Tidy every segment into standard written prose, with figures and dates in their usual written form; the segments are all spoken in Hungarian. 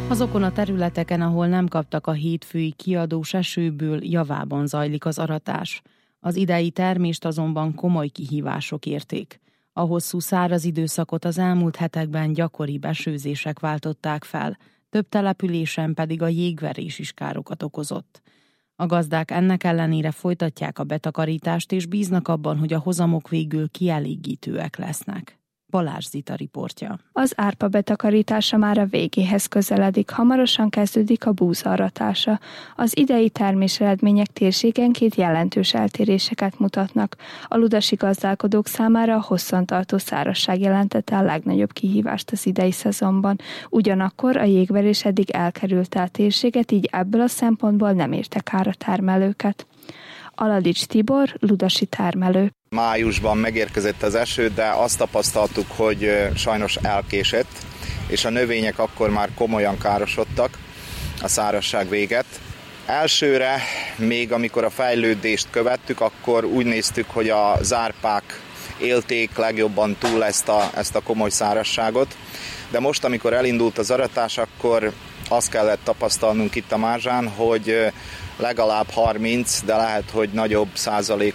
Azokon a területeken, ahol nem kaptak a hétfői kiadós esőből, javában zajlik az aratás. Az idei termést azonban komoly kihívások érték. A hosszú száraz időszakot az elmúlt hetekben gyakoribb esőzések váltották fel, több településen pedig a jégverés is károkat okozott. A gazdák ennek ellenére folytatják a betakarítást, és bíznak abban, hogy a hozamok végül kielégítőek lesznek. Balázs Zita riportja. Az árpa betakarítása már a végéhez közeledik, hamarosan kezdődik a búza aratása. Az idei terméseredmények térségenként jelentős eltéréseket mutatnak. A ludasi gazdálkodók számára a hosszantartó szárazság jelentette a legnagyobb kihívást az idei szezonban. Ugyanakkor a jégverés eddig elkerülte a térséget, így ebből a szempontból nem érte kár a termelőket. Aladics Tibor, ludasi termelő. Májusban megérkezett az eső, de azt tapasztaltuk, hogy sajnos elkésett, és a növények akkor már komolyan károsodtak a szárazság véget. Elsőre, még amikor a fejlődést követtük, akkor úgy néztük, hogy a zárpák élték legjobban túl ezt a komoly szárazságot, de most, amikor elindult az aratás, akkor azt kellett tapasztalnunk itt a Mázsán, hogy legalább 30, de lehet, hogy nagyobb százalék,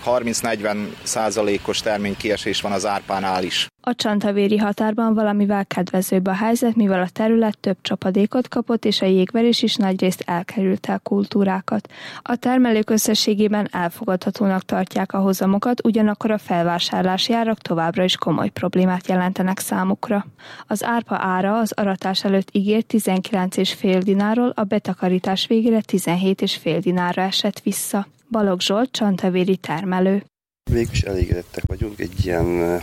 30-40%-os terménykiesés van az árpánál is. A csantavéri határban valamivel kedvezőbb a helyzet, mivel a terület több csapadékot kapott, és a jégverés is nagyrészt elkerülte a kultúrákat. A termelők összességében elfogadhatónak tartják a hozamokat, ugyanakkor a felvásárlási árak továbbra is komoly problémát jelentenek számukra. Az árpa ára az aratás előtt ígért 19,5 dinárról, a betakarítás végére 17,5 dinárra esett vissza. Balogh Zsolt, csantavéri termelő. Végül is elégedettek vagyunk, egy ilyen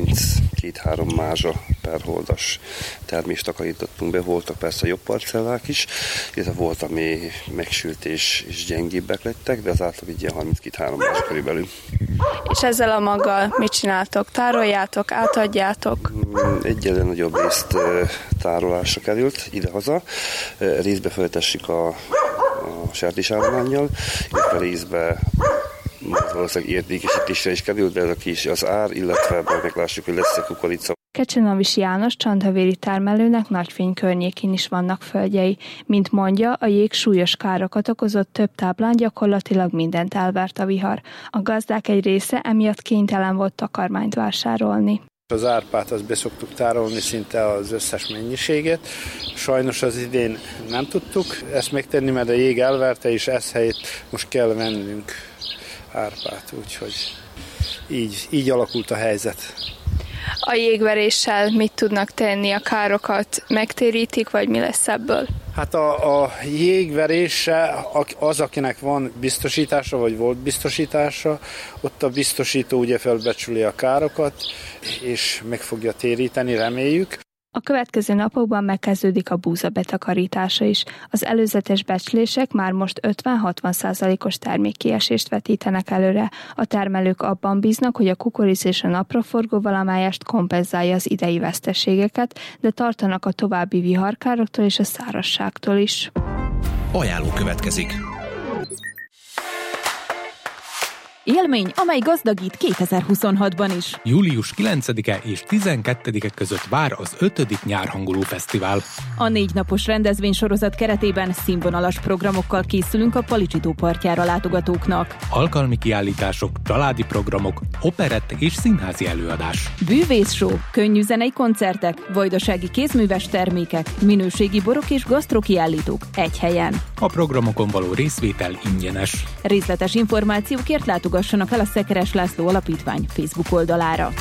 32-3 mázsa per holdas termést takarítottunk be, voltak persze jobb parcellák is, illetve volt, ami megsült és gyengébbek lettek, de az átlag egy ilyen 32-3 mázsa körülbelül. És ezzel a maggal mit csináltok? Tároljátok, átadjátok? Egyelőre nagyobb részt tárolásra került idehaza, részbe feltessük a sertésállománnyal, illetve részbe valószínűleg értékesítésre is került, de ez a kis az ár, illetve meglássuk, hogy lesz a kukorica. Kecsenovis János, csantavéri termelőnek Nagyfény környékén is vannak földjei. Mint mondja, a jég súlyos károkat okozott, több táblán gyakorlatilag mindent elvert a vihar. A gazdák egy része emiatt kénytelen volt takarmányt vásárolni. Az árpát azt be szoktuk tárolni szinte az összes mennyiséget. Sajnos az idén nem tudtuk ezt megtenni, mert a jég elverte, és ez helyett most kell vennünk árpát, úgyhogy így alakult a helyzet. A jégveréssel mit tudnak tenni, a károkat megtérítik, vagy mi lesz ebből? Hát a jégverése, az, akinek van biztosítása, vagy volt biztosítása, ott a biztosító ugye felbecsüli a károkat, és meg fogja téríteni, reméljük. A következő napokban megkezdődik a búza betakarítása is. Az előzetes becslések már most 50-60%-os termékkiesést vetítenek előre. A termelők abban bíznak, hogy a kukorica és a napraforgó valamelyest kompenzálja az idei veszteségeket, de tartanak a további viharkároktól és a szárazságtól is. Ajánló következik. Élmény, amely gazdagít 2026-ban is. Július 9-e és 12-e között vár az 5. Nyárhangoló Fesztivál. A 4 napos rendezvénysorozat keretében színvonalas programokkal készülünk a Palicsi-tó partjára látogatóknak. Alkalmi kiállítások, családi programok, operett és színházi előadás. Bűvészshow, könnyű zenei koncertek, vajdasági kézműves termékek, minőségi borok és gasztrokiállítók egy helyen. A programokon való részvétel ingyenes. Részletes információkért látogassanak el a Szekeres László Alapítvány Facebook oldalára.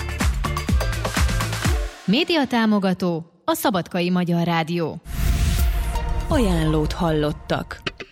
Média támogató a Szabadkai Magyar Rádió. Ajánlót hallottak.